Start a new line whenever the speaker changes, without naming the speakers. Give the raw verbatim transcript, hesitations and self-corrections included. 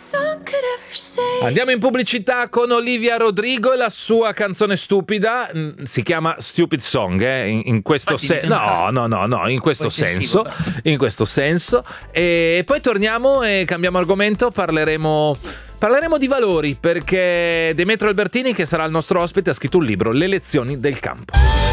Andiamo in pubblicità con Olivia Rodrigo e la sua canzone stupida, si chiama Stupid Song, eh? in, in questo senso. No, no, no, no, in questo senso, in questo senso. E poi torniamo e cambiamo argomento, parleremo Parleremo di valori, perché Demetrio Albertini, che sarà il nostro ospite, ha scritto un libro, Le lezioni del campo.